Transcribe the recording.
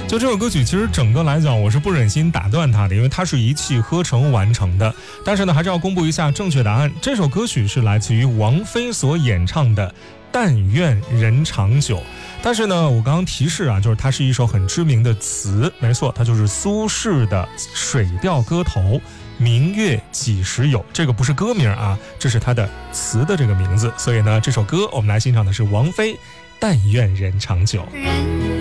就这首歌曲其实整个来讲我是不忍心打断它的，因为它是一气呵成完成的。但是呢还是要公布一下正确答案，这首歌曲是来自于王菲所演唱的但愿人长久。但是呢我刚刚提示啊，就是它是一首很知名的词，没错，它就是苏轼的水调歌头明月几时有，这个不是歌名啊，这是它的词的这个名字。所以呢这首歌我们来欣赏的是王菲但愿人长久。